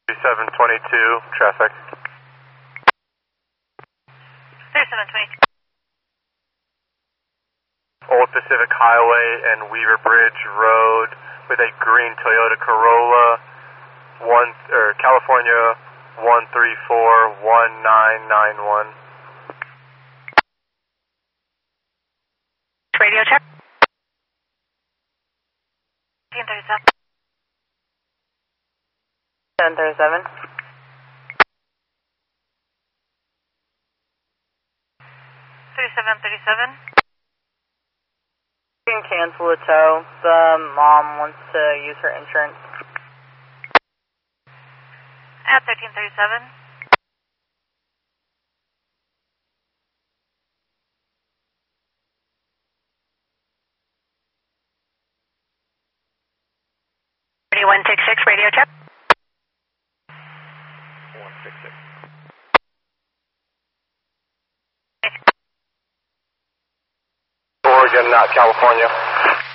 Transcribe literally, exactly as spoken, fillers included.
thirty-seven twenty-two, traffic. thirty-seven twenty-two. Old Pacific Highway and Weaver Bridge Road with a green Toyota Corolla, one or California one three four one nine nine one. Radio check. seven thirty-seven. seven thirty-seven. thirty-seven thirty-seven. You can cancel a tow. The mom wants to use her insurance. At thirteen thirty-seven. one six six, radio check. one six six. Oregon, not California.